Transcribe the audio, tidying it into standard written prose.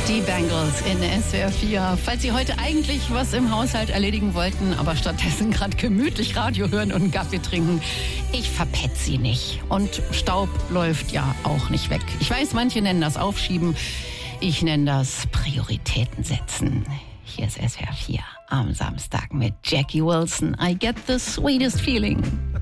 Die Bangles in SWR 4. Falls Sie heute eigentlich was im Haushalt erledigen wollten, aber stattdessen gerade gemütlich Radio hören und einen Kaffee trinken, ich verpetz Sie nicht. Und Staub läuft ja auch nicht weg. Ich weiß, manche nennen das Aufschieben. Ich nenne das Prioritäten setzen. Hier ist SWR 4 am Samstag mit Jackie Wilson. I get the sweetest feeling.